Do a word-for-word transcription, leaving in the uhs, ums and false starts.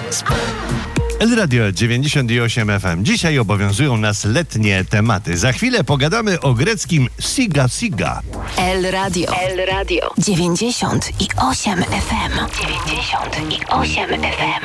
El Radio dziewięćdziesiąt osiem F M. Dzisiaj obowiązują nas letnie tematy. Za chwilę pogadamy o greckim Siga Siga. El Radio. El Radio. dziewięćdziesiąt osiem F M. dziewięćdziesiąt osiem F M.